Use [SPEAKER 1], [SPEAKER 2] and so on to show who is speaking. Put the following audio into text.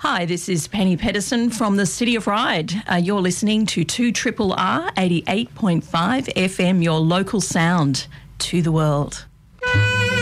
[SPEAKER 1] Hi, this is Penny Pedersen from the City of Ryde. You're listening to 2RRR 88.5 FM, your local sound to the world.